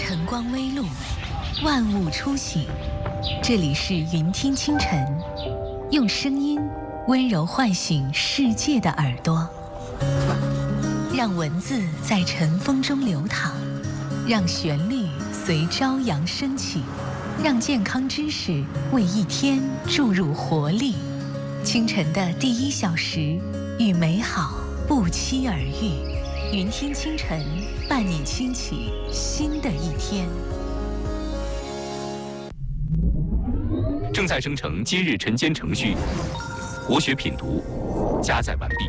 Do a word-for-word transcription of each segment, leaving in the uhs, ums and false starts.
晨光微露，万物初醒。这里是云听清晨，用声音温柔唤醒世界的耳朵，让文字在晨风中流淌，让旋律随朝阳升起，让健康知识为一天注入活力。清晨的第一小时，与美好不期而遇。云听清晨，伴你轻启新的一天。 正在生成今日晨间程序，国学品读加载完毕。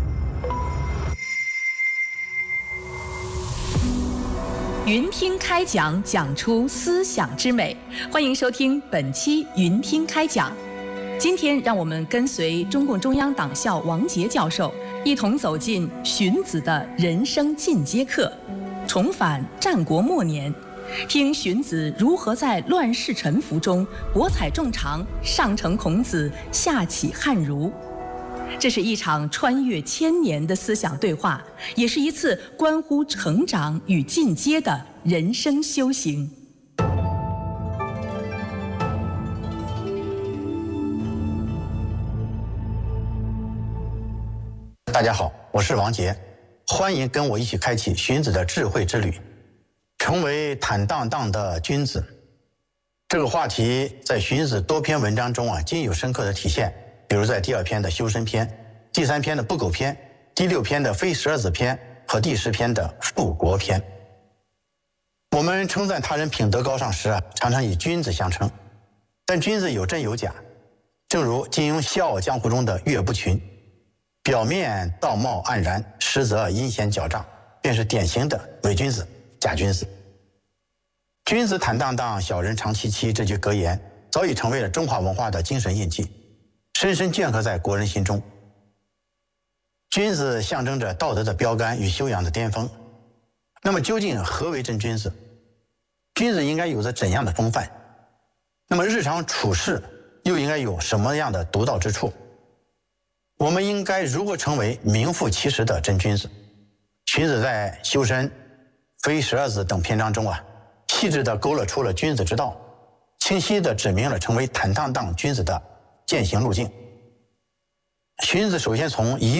云听开讲，讲出思想之美。欢迎收听本期云听开讲。今天让我们跟随中共中央党校王杰教授，一同走进荀子的人生进阶课，重返战国末年，听荀子如何在乱世沉浮中博采众长，上承孔子，下启汉儒。这是一场穿越千年的思想对话，也是一次关乎成长与进阶的人生修行。 大家好，我是王杰，欢迎跟我一起开启荀子的智慧之旅，成为坦荡荡的君子。这个话题在荀子多篇文章中啊，均有深刻的体现。比如在第二篇的修身篇，第三篇的不苟篇，第六篇的非十二子篇和第十篇的复国篇。我们称赞他人品德高尚时啊，常常以君子相称，但君子有真有假。正如金庸《笑傲江湖》中的岳不群，表面道貌岸然，实则阴险狡诈，便是典型的伪君子、假君子。君子坦荡荡，小人长戚戚，这句格言早已成为了中华文化的精神印记，深深镌刻在国人心中。君子象征着道德的标杆与修养的巅峰。那么究竟何为真君子？君子应该有着怎样的风范？那么日常处事又应该有什么样的独到之处？我们应该如何成为名副其实的真君子？荀子在《修身》《非十二子》等篇章中啊，细致地勾勒出了君子之道，清晰地指明了成为坦荡荡君子的践行路径。荀子首先从一